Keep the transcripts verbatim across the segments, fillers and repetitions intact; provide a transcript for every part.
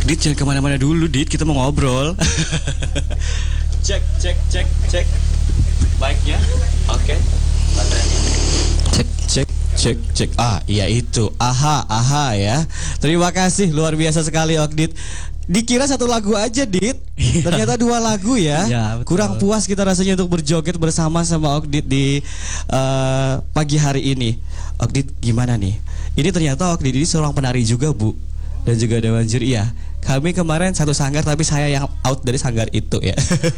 Dit, jangan kemana-mana dulu, Dit. Kita mau ngobrol. Cek, cek, cek, cek. Baiknya, oke. Baterainya. Cek, cek, cek, cek. Ah, iya itu. Aha, aha ya. Terima kasih, luar biasa sekali, Okdit. Dikira satu lagu aja, Dit. Ternyata dua lagu ya. Ya, kurang puas kita rasanya untuk berjoget bersama sama Okdit di uh, pagi hari ini. Okdit, gimana nih? Ini ternyata Okdit ini seorang penari juga, Bu. Dan juga Dewan Juri ya. Kami kemarin satu sanggar tapi saya yang out dari sanggar itu ya.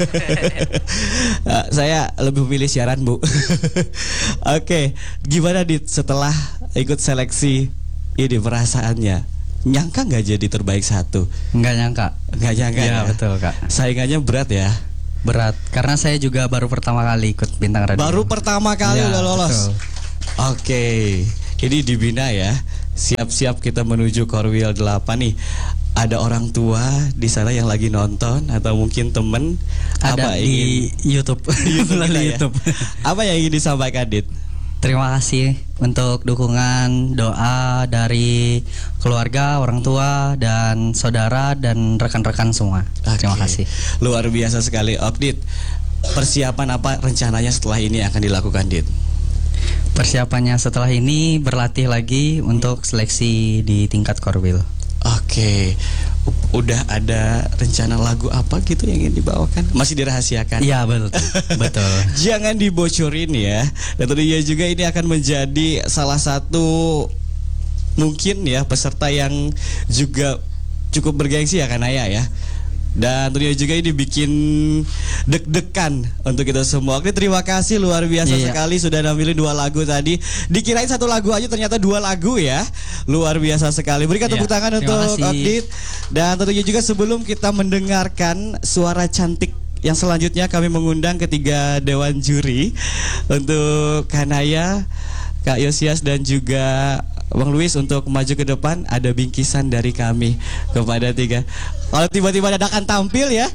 uh, saya lebih memilih siaran, Bu. Oke, okay. Gimana Dit setelah ikut seleksi ini perasaannya? Nyangka nggak jadi terbaik satu? Nggak nyangka. Nggak nyangka ya, ya, betul Kak. Saingannya berat ya. Berat, karena saya juga baru pertama kali ikut Bintang Radio. Baru pertama kali ya, udah lolos. Betul. Oke, okay. Ini dibina ya. Siap-siap kita menuju Korwil delapan nih. Ada orang tua di sana yang lagi nonton atau mungkin temen ada apa di ingin, YouTube, YouTube, melalui ya? YouTube. Apa yang ingin disampaikan, Dit? Terima kasih untuk dukungan doa dari keluarga, orang tua, dan saudara dan rekan-rekan semua. Okay. Terima kasih. Luar biasa sekali, Okdit. Persiapan apa rencananya setelah ini akan dilakukan, Dit? Persiapannya setelah ini berlatih lagi untuk seleksi di tingkat Korwil. Oke, udah ada rencana lagu apa gitu yang ingin dibawakan? Masih dirahasiakan? Iya betul, betul. Jangan dibocorin ya. Dan tentunya juga ini akan menjadi salah satu mungkin ya peserta yang juga cukup bergengsi ya Kanaya ya. Dan tentunya juga ini bikin deg-degan untuk kita semua. Oke, terima kasih luar biasa yeah, sekali sudah nampilin dua lagu tadi. Dikirain satu lagu aja ternyata dua lagu ya. Luar biasa sekali. Berikan tepuk yeah, tangan untuk Okdit. Dan tentunya juga sebelum kita mendengarkan suara cantik yang selanjutnya, kami mengundang ketiga Dewan Juri untuk Kanaya, Kak Yosias dan juga Bang Luis untuk maju ke depan. Ada bingkisan dari kami kepada tiga. Kalau tiba-tiba dadakan tampil ya.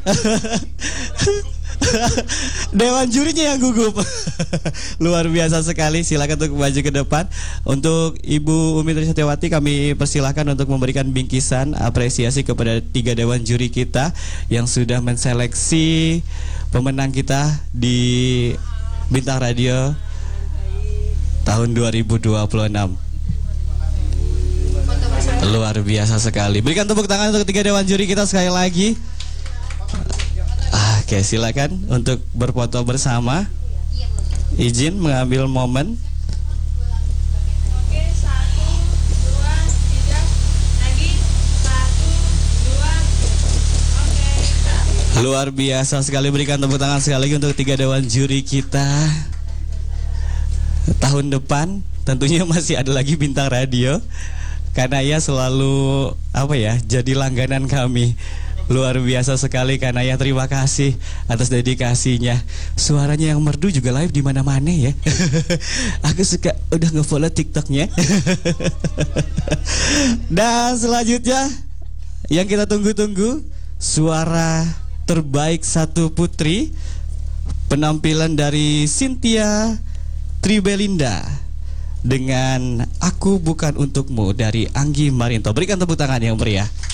Dewan jurinya yang gugup. Luar biasa sekali. Silakan untuk maju ke depan. Untuk Ibu Umi Trisatyawati kami persilahkan untuk memberikan bingkisan apresiasi kepada tiga dewan juri kita yang sudah menseleksi pemenang kita di Bintang Radio tahun dua ribu dua puluh enam. Luar biasa sekali. Berikan tepuk tangan untuk tiga dewan juri kita sekali lagi. Ah, oke, silakan untuk berfoto bersama. Izin mengambil momen. Oke, satu, dua, tiga, lagi, satu, dua, oke. Luar biasa sekali. Berikan tepuk tangan sekali lagi untuk tiga dewan juri kita. Tahun depan tentunya masih ada lagi Bintang Radio. Kanaya selalu apa ya, jadi langganan kami. Luar biasa sekali Kanaya, terima kasih atas dedikasinya. Suaranya yang merdu juga live di mana-mana ya. Aku suka udah nge-follow TikToknya. Dan selanjutnya yang kita tunggu-tunggu, suara terbaik satu putri, penampilan dari Cynthia Tribelinda dengan Aku Bukan Untukmu dari Anggi Marinto. Berikan tepuk tangan yang meriah.